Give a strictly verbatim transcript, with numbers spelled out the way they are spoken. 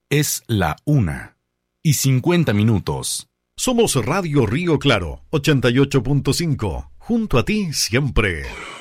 Es la una y cincuenta minutos. Somos Radio Río Claro, ochenta y ocho punto cinco. Junto a ti siempre.